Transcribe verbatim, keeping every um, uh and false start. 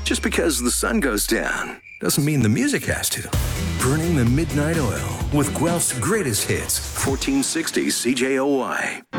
Just because the sun goes down doesn't mean the music has to. Burning the Midnight Oil with Guelph's greatest hits, fourteen sixty C J O Y.